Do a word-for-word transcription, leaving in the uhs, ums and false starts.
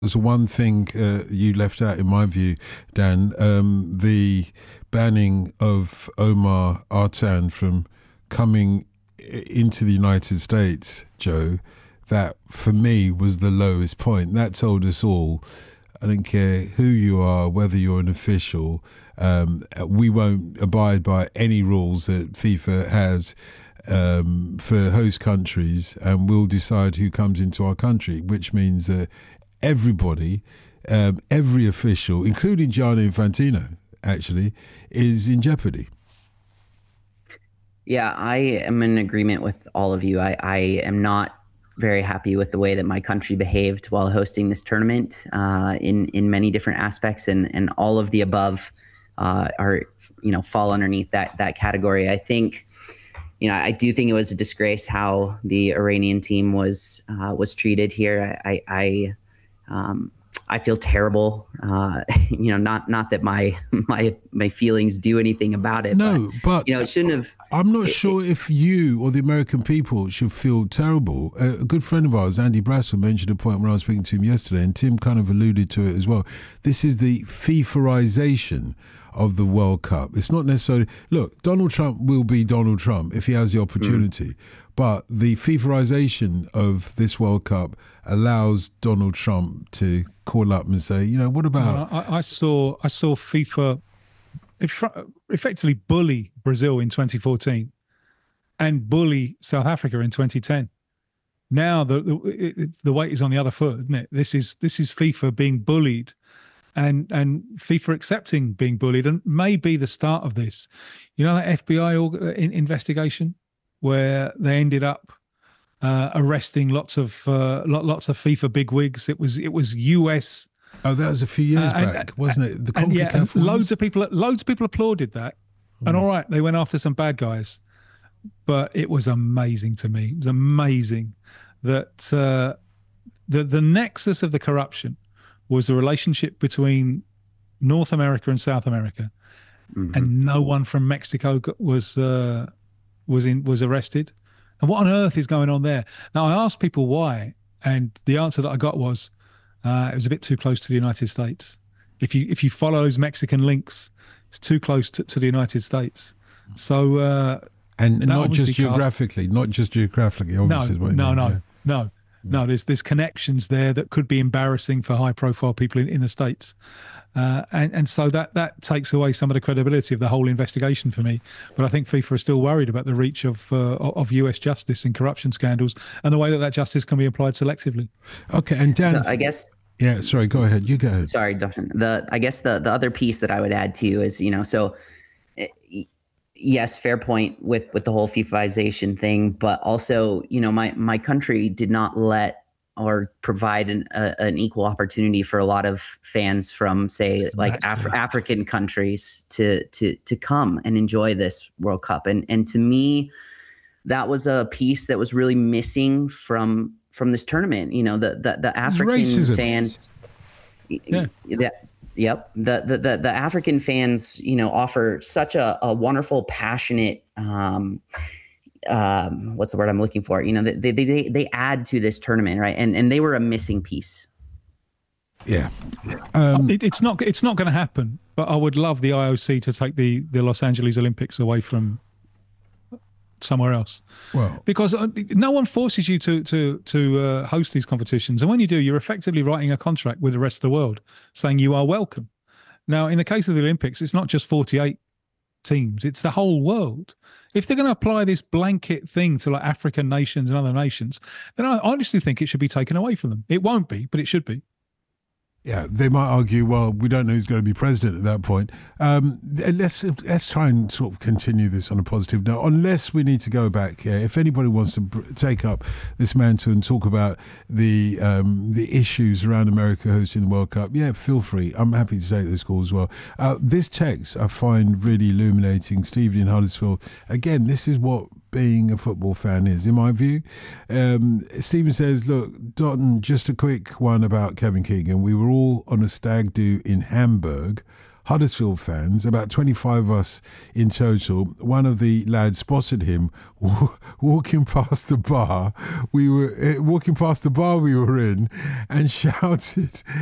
There's one thing uh, you left out, in my view, Dan. Um, the banning of Omar Artan from coming into the United States, Joe, that for me was the lowest point. That told us all, I don't care who you are, whether you're an official, um, we won't abide by any rules that FIFA has um, for host countries, and we'll decide who comes into our country, which means that everybody, um, every official, including Gianni Infantino, actually, is in jeopardy. Yeah, I am in agreement with all of you. I, I am not very happy with the way that my country behaved while hosting this tournament uh, in in many different aspects, and and all of the above uh, are you know fall underneath that that category. I think you know I do think it was a disgrace how the Iranian team was uh, was treated here. I I um, I feel terrible. Uh, you know, not not that my my my feelings do anything about it. No, but, but you know, it shouldn't have. I'm not it, sure it, if you or the American people should feel terrible. A good friend of ours, Andy Brassel, mentioned a point when I was speaking to him yesterday, and Tim kind of alluded to it as well. This is the FIFAization of the World Cup. It's not necessarily... Look, Donald Trump will be Donald Trump if he has the opportunity, mm. but the FIFAization of this World Cup allows Donald Trump to call up and say, you know, what about... I, I saw I saw FIFA effectively bully Brazil in twenty fourteen and bully South Africa in twenty ten. Now the the, the weight is on the other foot, isn't it? This is this is FIFA being bullied, and and FIFA accepting being bullied, and may be the start of this. You know that F B I investigation where they ended up uh, arresting lots of uh, lots of FIFA bigwigs. It was it was U S. Oh, that was a few years uh, and, back, wasn't it? The and, yeah, and loads of people, loads of people applauded that. Mm. And all right, they went after some bad guys, but it was amazing to me. It was amazing that uh, the the nexus of the corruption was the relationship between North America and South America, mm-hmm. and no one from Mexico was uh, was in was arrested. And what on earth is going on there? Now, I asked people why, and the answer that I got was, Uh, it was a bit too close to the United States. If you if you follow those Mexican links, it's too close to, to the United States. So uh, and, and not just geographically, cast, not just geographically. Obviously, no, no, no, yeah. no, no. There's there's connections there that could be embarrassing for high profile people in, in the States. Uh, and, and so that, that takes away some of the credibility of the whole investigation for me. But I think FIFA are still worried about the reach of uh, of U S justice in corruption scandals and the way that that justice can be applied selectively. Okay, and Dan, so I guess. Yeah, sorry. Go ahead. You go ahead. Sorry, Dustin. The I guess the the other piece that I would add too is you know so. Yes, fair point with with the whole FIFAization thing, but also you know my my country did not let or provide an, uh, an equal opportunity for a lot of fans from, say, like Af- African countries to to to come and enjoy this World Cup. And and to me, that was a piece that was really missing from from this tournament. You know, the the, the African racism. fans. Yeah. The, yep. The, the the the African fans, you know, offer such a, a wonderful, passionate. Um, um what's the word I'm looking for? You know, they they they add to this tournament, right? And and they were a missing piece. Yeah, um, it, it's not it's not going to happen. But I would love the I O C to take the the Los Angeles Olympics away from somewhere else. Well, because no one forces you to to to uh, host these competitions, and when you do, you're effectively writing a contract with the rest of the world saying you are welcome. Now, in the case of the Olympics, it's not just forty-eight teams, it's the whole world. If they're going to apply this blanket thing to like African nations and other nations, then I honestly think it should be taken away from them. It won't be, but it should be. Yeah, they might argue, well, we don't know who's going to be president at that point. Um, let's let's try and sort of continue this on a positive note, unless we need to go back. Yeah, if anybody wants to br- take up this mantle and talk about the um, the issues around America hosting the World Cup, yeah, feel free. I'm happy to take this call as well. Uh, this text I find really illuminating. Stephen in Huddersfield. Again, this is what being a football fan is, in my view. Um, Stephen says, look, Dotton, just a quick one about Kevin Keegan. We were all on a stag do in Hamburg Huddersfield fans, about twenty-five of us in total. One of the lads spotted him w- walking past the bar. We were uh, walking past the bar we were in, and shouted